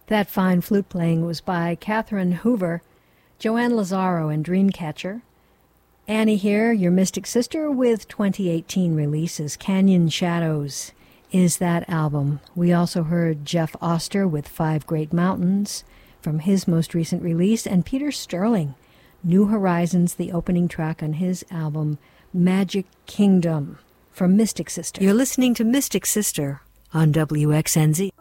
That fine flute playing was by Catherine Hoover, Joanne Lazaro and Dreamcatcher. Annie here, your Mystic Sister, with 2018 releases. Canyon Shadows is that album. We also heard Jeff Oster with Five Great Mountains from his most recent release, and Peter Sterling, New Horizons, the opening track on his album Magic Kingdom from Mystic Sister. You're listening to Mystic Sister on WXNZ.